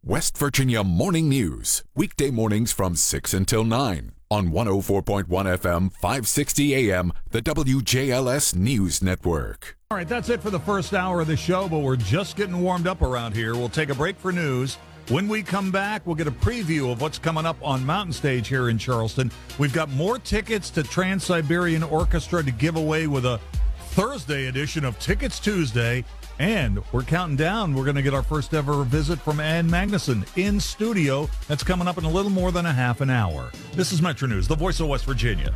West Virginia Morning News, weekday mornings from 6 until 9 on 104.1 FM, 560 AM, the WJLS News Network. All right, that's it for the first hour of the show, but we're just getting warmed up around here. We'll take a break for news. When we come back, we'll get a preview of what's coming up on Mountain Stage here in Charleston. We've got more tickets to Trans-Siberian Orchestra to give away with a Thursday edition of Tickets Tuesday. And we're counting down. We're going to get our first ever visit from Ann Magnuson in studio. That's coming up in a little more than a half an hour. This is Metro News, the voice of West Virginia.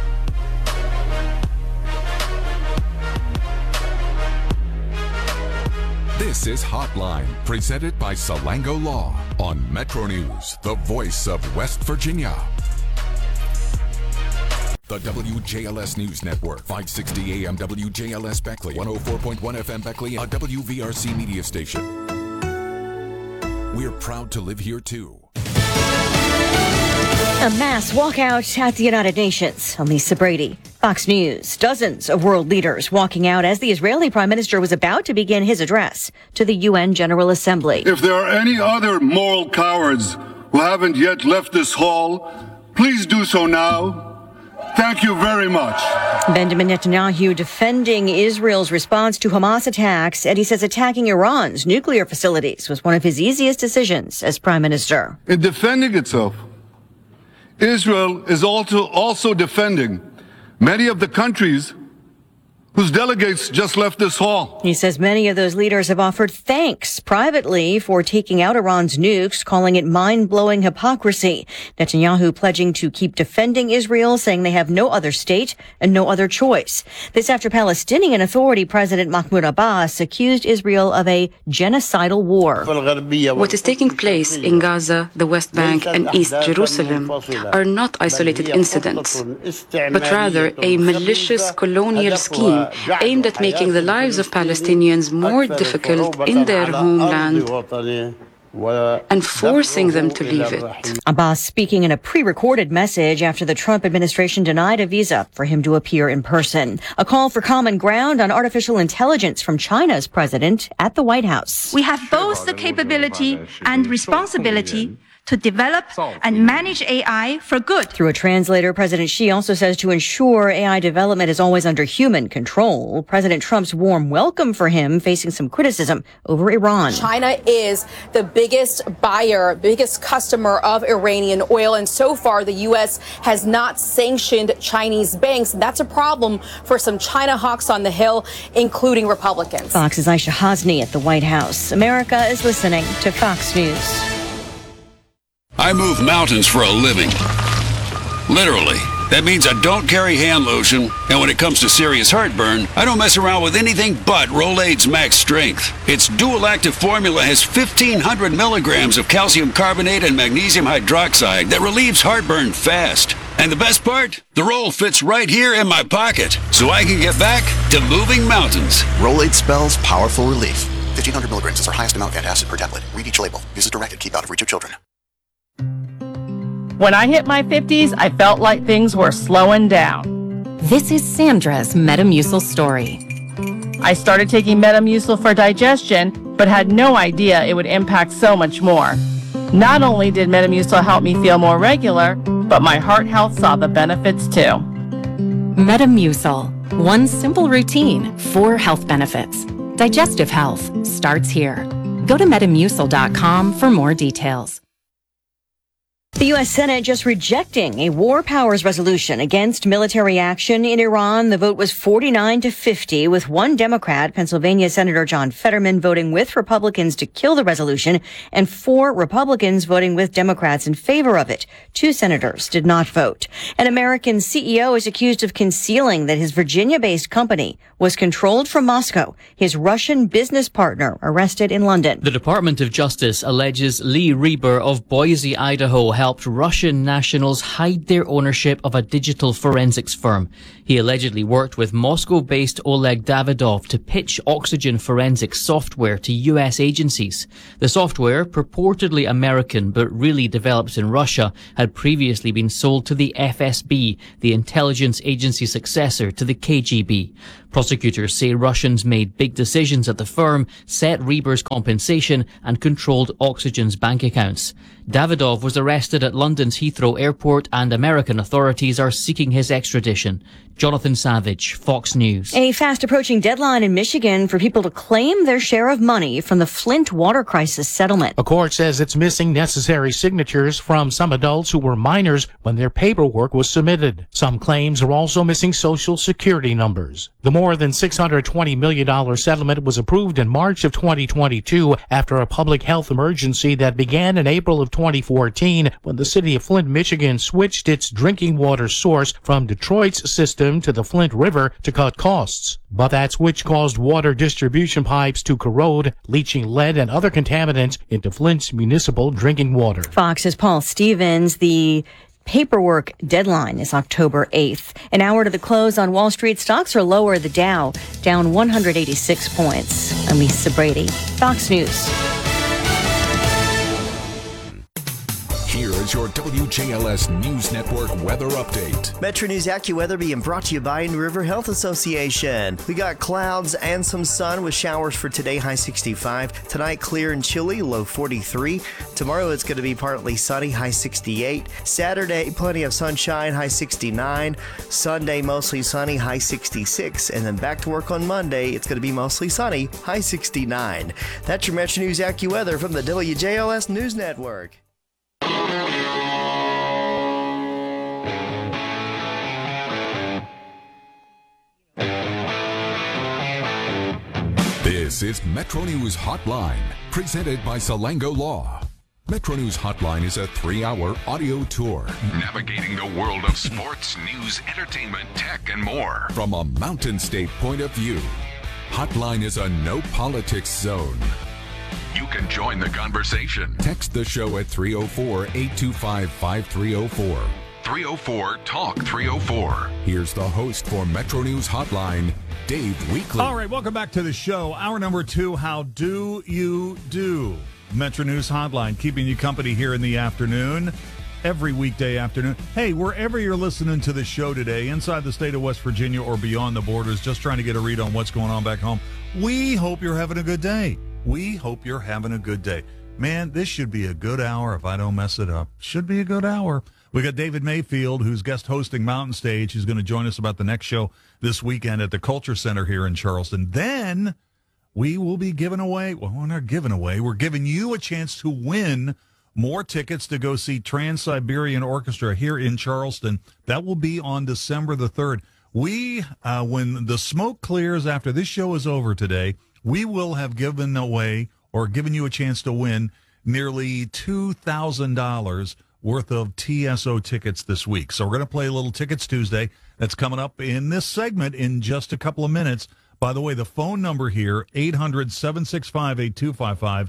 This is Hotline, presented by Salango Law on Metro News, the voice of West Virginia. The WJLS News Network, 560 AM WJLS Beckley, 104.1 FM Beckley, a WVRC media station. We're proud to live here, too. A mass walkout at the United Nations. I'm Lisa Brady. Fox News. Dozens of world leaders walking out as the Israeli Prime Minister was about to begin his address to the UN General Assembly. If there are any other moral cowards who haven't yet left this hall, please do so now. Thank you very much. Benjamin Netanyahu defending Israel's response to Hamas attacks, and he says attacking Iran's nuclear facilities was one of his easiest decisions as prime minister. In defending itself, Israel is also defending many of the countries whose delegates just left this hall. He says many of those leaders have offered thanks privately for taking out Iran's nukes, calling it mind-blowing hypocrisy. Netanyahu pledging to keep defending Israel, saying they have no other state and no other choice. This after Palestinian Authority President Mahmoud Abbas accused Israel of a genocidal war. What is taking place in Gaza, the West Bank, and East Jerusalem are not isolated incidents, but rather a malicious colonial scheme aimed at making the lives of Palestinians more difficult in their homeland and forcing them to leave it. Abbas speaking in a pre-recorded message after the Trump administration denied a visa for him to appear in person. A call for common ground on artificial intelligence from China's president at the White House. We have both the capability and responsibility to develop and manage AI for good. Through a translator, President Xi also says to ensure AI development is always under human control. President Trump's warm welcome for him facing some criticism over Iran. China is the biggest buyer, biggest customer of Iranian oil, and so far the U.S. has not sanctioned Chinese banks. That's a problem for some China hawks on the Hill, including Republicans. Fox's Aisha Hasni at the White House. America is listening to Fox News. I move mountains for a living. Literally. That means I don't carry hand lotion, and when it comes to serious heartburn, I don't mess around with anything but Rolaids Max Strength. Its dual-active formula has 1,500 milligrams of calcium carbonate and magnesium hydroxide that relieves heartburn fast. And the best part? The roll fits right here in my pocket, so I can get back to moving mountains. Rolaids spells powerful relief. 1,500 milligrams is our highest amount of antacid per tablet. Read each label. Use as directed. Keep out of reach of children. When I hit my 50s, I felt like things were slowing down. This is Sandra's Metamucil story. I started taking Metamucil for digestion, but had no idea it would impact so much more. Not only did Metamucil help me feel more regular, but my heart health saw the benefits too. Metamucil. One simple routine, 4 health benefits. Digestive health starts here. Go to Metamucil.com for more details. The U.S. Senate just rejecting a war powers resolution against military action in Iran. The vote was 49-50, with one Democrat, Pennsylvania Senator John Fetterman, voting with Republicans to kill the resolution, and 4 Republicans voting with Democrats in favor of it. 2 senators did not vote. An American CEO is accused of concealing that his Virginia-based company was controlled from Moscow. His Russian business partner arrested in London. The Department of Justice alleges Lee Reber of Boise, Idaho, helped Russian nationals hide their ownership of a digital forensics firm. He allegedly worked with Moscow-based Oleg Davidov to pitch oxygen forensics software to U.S. agencies. The software, purportedly American but really developed in Russia, had previously been sold to the FSB, the intelligence agency successor to the KGB. Prosecutors say Russians made big decisions at the firm, set Reber's compensation, and controlled Oxygen's bank accounts. Davidov was arrested at London's Heathrow Airport, and American authorities are seeking his extradition. Jonathan Savage, Fox News. A fast-approaching deadline in Michigan for people to claim their share of money from the Flint water crisis settlement. A court says it's missing necessary signatures from some adults who were minors when their paperwork was submitted. Some claims are also missing Social Security numbers. The more than $620 million settlement was approved in March of 2022 after a public health emergency that began in April of 2014 when the city of Flint, Michigan switched its drinking water source from Detroit's system to the Flint River to cut costs. But that switch caused water distribution pipes to corrode, leaching lead and other contaminants into Flint's municipal drinking water. Fox's Paul Stevens. The paperwork deadline is October 8th. An hour to the close on Wall Street. Stocks are lower. The Dow down 186 points. I'm Lisa Brady, Fox News. Here is your WJLS News Network weather update. Metro News AccuWeather being brought to you by Indian River Health Association. We got clouds and some sun with showers for today, high 65. Tonight, clear and chilly, low 43. Tomorrow, it's going to be partly sunny, high 68. Saturday, plenty of sunshine, high 69. Sunday, mostly sunny, high 66. And then back to work on Monday, it's going to be mostly sunny, high 69. That's your Metro News AccuWeather from the WJLS News Network. This is Metro News Hotline, presented by Salango Law. Metro News Hotline is a 3-hour audio tour navigating the world of sports, news, entertainment, tech, and more from a Mountain State point of view. Hotline is a no politics zone. You can join the conversation. Text the show at 304-825-5304. 304-TALK-304. Here's the host for Metro News Hotline, Dave Weekley. All right, welcome back to the show. Hour number 2, How Do You Do? Metro News Hotline, keeping you company here in the afternoon, every weekday afternoon. Hey, wherever you're listening to the show today, inside the state of West Virginia or beyond the borders, just trying to get a read on what's going on back home, we hope you're having a good day. We hope you're having a good day. Man, this should be a good hour if I don't mess it up. Should be a good hour. We got David Mayfield, who's guest hosting Mountain Stage. He's going to join us about the next show this weekend at the Culture Center here in Charleston. Then we will be giving away, well, we're not giving away, we're giving you a chance to win more tickets to go see Trans-Siberian Orchestra here in Charleston. That will be on December the 3rd. We, when the smoke clears after this show is over today, we will have given away or given you a chance to win nearly $2,000 worth of TSO tickets this week. So we're going to play a little Tickets Tuesday. That's coming up in this segment in just a couple of minutes. By the way, the phone number here, 800-765-8255,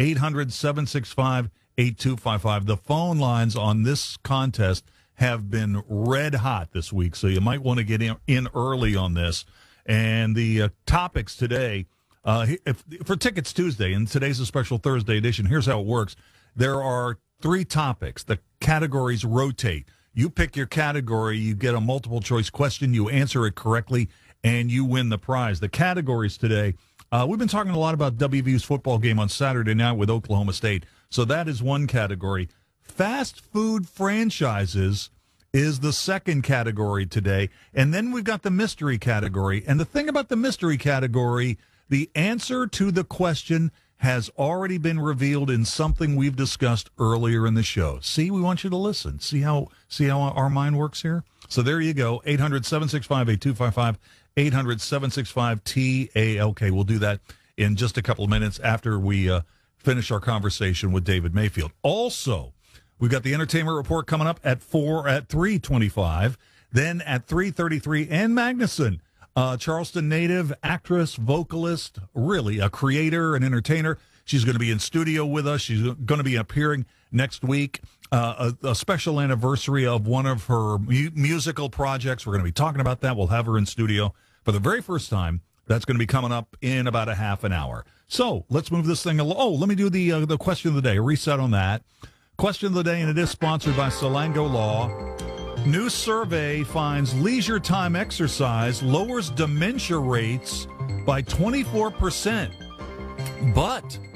800-765-8255. The phone lines on this contest have been red hot this week, so you might want to get in early on this. And the topics today, for Tickets Tuesday, and today's a special Thursday edition, here's how it works. There are 3 topics. The categories rotate. You pick your category, you get a multiple choice question, you answer it correctly, and you win the prize. The categories today, we've been talking a lot about WVU's football game on Saturday night with Oklahoma State. So that is one category. Fast food franchises is the second category today. And then we've got the mystery category. And the thing about the mystery category, the answer to the question has already been revealed in something we've discussed earlier in the show. See, we want you to listen. See how our mind works here? So there you go. 800-765-8255, 800-765-TALK. We'll do that in just a couple of minutes after we finish our conversation with David Mayfield. Also, we've got the entertainment report coming up at 3:25. Then at 3:33, Ann Magnuson, Charleston native, actress, vocalist, really a creator, an entertainer. She's going to be in studio with us. She's going to be appearing next week. A special anniversary of one of her musical projects. We're going to be talking about that. We'll have her in studio for the very first time. That's going to be coming up in about a half an hour. So let's move this thing along. Oh, let me do the question of the day. A reset on that. Question of the day, and it is sponsored by Salango Law. New survey finds leisure time exercise lowers dementia rates by 24%. But